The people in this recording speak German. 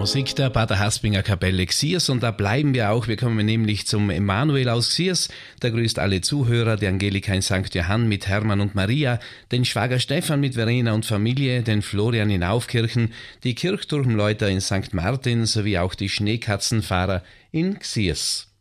Musik der Pater Haspinger Kapelle Xiers und da bleiben wir auch. Wir kommen nämlich zum Emanuel aus Xiers. Der grüßt alle Zuhörer, die Angelika in St. Johann mit Hermann und Maria, den Schwager Stefan mit Verena und Familie, den Florian in Aufkirchen, die Kirchturmläuter in St. Martin sowie auch die Schneekatzenfahrer in Xiers.